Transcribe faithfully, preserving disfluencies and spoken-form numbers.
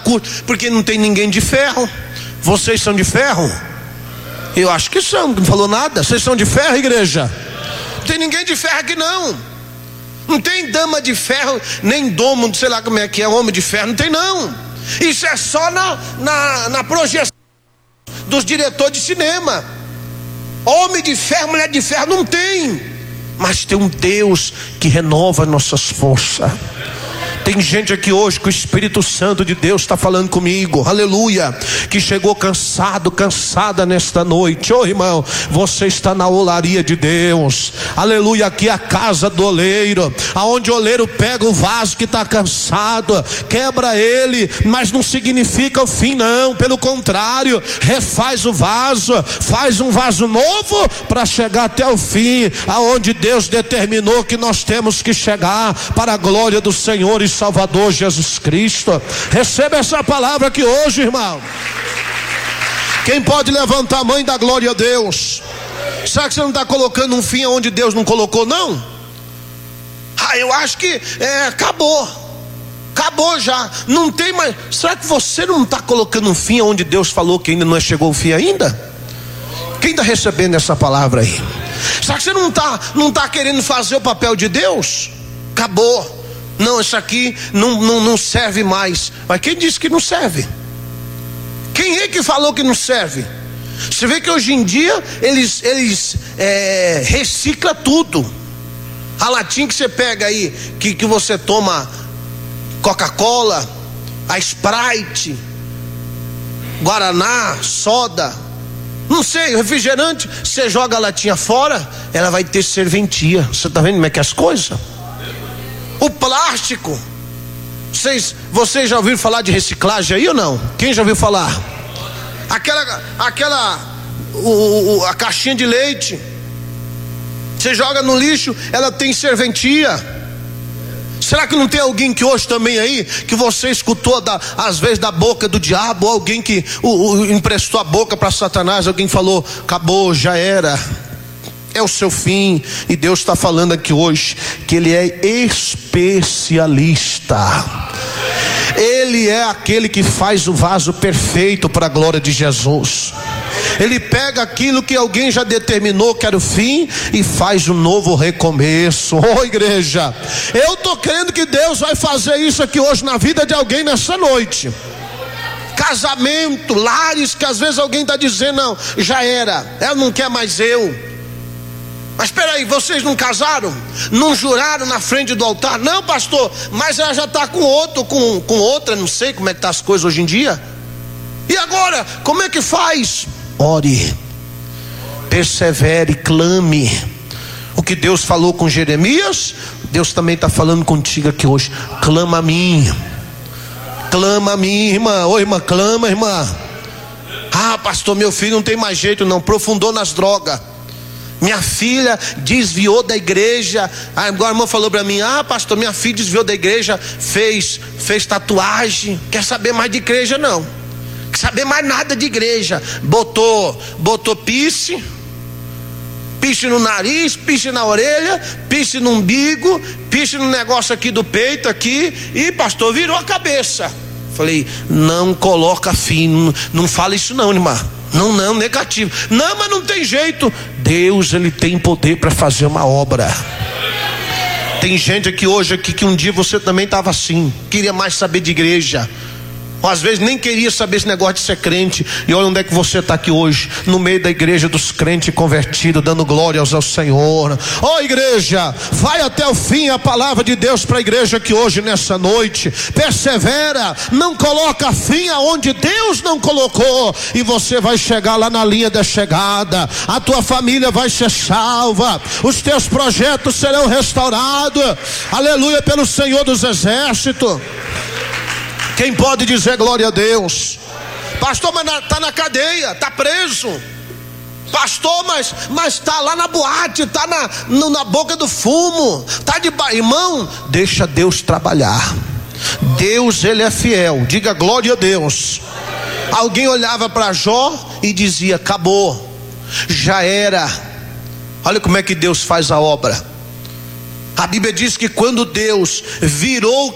culto, porque não tem ninguém de ferro. Vocês são de ferro? Eu acho que são, não falou nada. Vocês são de ferro, igreja? Não tem ninguém de ferro aqui não. Não tem dama de ferro, nem domo, sei lá como é que é, homem de ferro, não tem não. Isso é só na, na, na projeção dos diretores de cinema. Homem de ferro, mulher de ferro, não tem. Mas tem um Deus que renova nossas forças. Tem gente aqui hoje que o Espírito Santo de Deus está falando comigo, aleluia, que chegou cansado, cansada nesta noite. Ô irmão, você está na olaria de Deus, aleluia. Aqui é a casa do oleiro, aonde o oleiro pega o vaso que está cansado, quebra ele, mas não significa o fim não, pelo contrário, refaz o vaso, faz um vaso novo para chegar até o fim, aonde Deus determinou que nós temos que chegar, para a glória do Senhor e Salvador Jesus Cristo. Receba essa palavra aqui hoje, irmão. Quem pode levantar a mão e dar glória a Deus? Será que você não está colocando um fim onde Deus não colocou não? Ah, eu acho que é, acabou Acabou já, não tem mais. Será que você não está colocando um fim onde Deus falou que ainda não chegou o fim ainda? Quem está recebendo essa palavra aí? Será que você não está não tá querendo fazer o papel de Deus? Acabou. Não, isso aqui não, não, não serve mais. Mas quem disse que não serve? Quem é que falou que não serve? Você vê que hoje em dia eles, eles é, reciclam tudo. A latinha que você pega aí, que, que você toma Coca-Cola, a Sprite, Guaraná, soda, não sei, refrigerante, você joga a latinha fora, ela vai ter serventia. Você está vendo como é que é as coisas? O plástico, vocês, vocês já ouviram falar de reciclagem aí ou não? Quem já ouviu falar? Aquela, aquela o, o, a caixinha de leite, você joga no lixo, ela tem serventia. Será que não tem alguém que hoje também aí, que você escutou da, às vezes da boca do diabo, ou alguém que o, o, emprestou a boca para Satanás, alguém falou, acabou, já era, é o seu fim. E Deus está falando aqui hoje que Ele é especialista. Ele é aquele que faz o vaso perfeito para a glória de Jesus. Ele pega aquilo que alguém já determinou que era o fim e faz um novo recomeço. Oh igreja, eu estou crendo que Deus vai fazer isso aqui hoje na vida de alguém nessa noite. Casamento, lares que às vezes alguém está dizendo, não, já era, ela não quer mais eu. Mas espera aí, vocês não casaram? Não juraram na frente do altar? Não, pastor, mas ela já está com outro, com, com outra, não sei como é que tá as coisas hoje em dia. E agora, como é que faz? Ore, persevere, clame. O que Deus falou com Jeremias, Deus também está falando contigo aqui hoje. Clama a mim, clama a mim, irmã. Ô irmã, clama, irmã. Ah, pastor, meu filho não tem mais jeito não, aprofundou nas drogas. Minha filha desviou da igreja. Agora a irmã falou para mim, ah pastor, minha filha desviou da igreja, Fez, fez tatuagem. Quer saber mais de igreja não, quer saber mais nada de igreja. Botou, botou piche, piche no nariz, piche na orelha, piche no umbigo, piche no negócio aqui do peito aqui. E pastor, virou a cabeça. Falei, não coloca fim, não, não fala isso não, irmã. Não, não, negativo. Não, mas não tem jeito. Deus, Ele tem poder para fazer uma obra. Tem gente aqui hoje aqui que um dia você também estava assim, queria mais saber de igreja, ou às vezes nem queria saber esse negócio de ser crente. E olha onde é que você está aqui hoje, no meio da igreja dos crentes convertidos, dando glórias ao Senhor. Ó oh, igreja, vai até o fim a palavra de Deus para a igreja aqui hoje nessa noite. Persevera, não coloca fim aonde Deus não colocou, e você vai chegar lá na linha da chegada. A tua família vai ser salva, os teus projetos serão restaurados, aleluia, pelo Senhor dos Exércitos. Quem pode dizer glória a Deus? Pastor, mas está na cadeia, está preso. Pastor, mas está lá na boate, está na, na boca do fumo, está de ba... Irmão, deixa Deus trabalhar. Deus, Ele é fiel. Diga glória a Deus. Alguém olhava para Jó e dizia, acabou, já era. Olha como é que Deus faz a obra. A Bíblia diz que quando Deus virou